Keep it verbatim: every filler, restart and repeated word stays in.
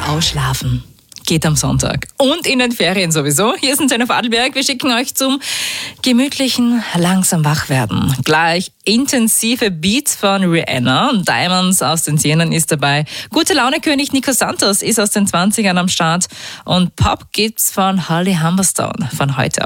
Lange ausschlafen geht am Sonntag. Und in den Ferien sowieso. Hier sind Jennifer Adelberg. Wir schicken euch zum gemütlichen langsam Wachwerden. Gleich intensive Beats von Rihanna. Diamonds aus den Zehnen ist dabei. Gute Laune König Nico Santos ist aus den zwanzigern am Start. Und Pop gibt's von Holly Humberstone von heute.